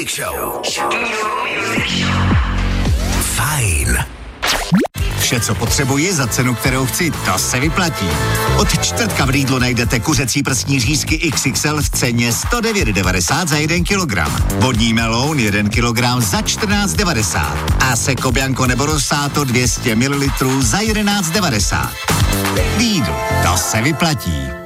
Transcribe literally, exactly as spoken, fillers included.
Music Show. Fajn. Vše, co potřebuji za cenu, kterou chci, to se vyplatí. Od čtvrtka v Lidlu najdete kuřecí prsní řízky iks iks el v ceně sto devět devadesát za jeden kilogram. Vodní meloun jeden kilogram za čtrnáct devadesát. A Seko Bianco nebo Rosato dvě stě mililitrů za jedenáct devadesát. Lidl, to se vyplatí.